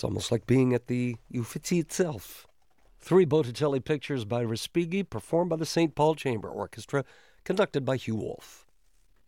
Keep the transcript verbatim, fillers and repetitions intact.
almost like being at the Uffizi itself. Three Botticelli pictures by Respighi, performed by the Saint Paul Chamber Orchestra, conducted by Hugh Wolf.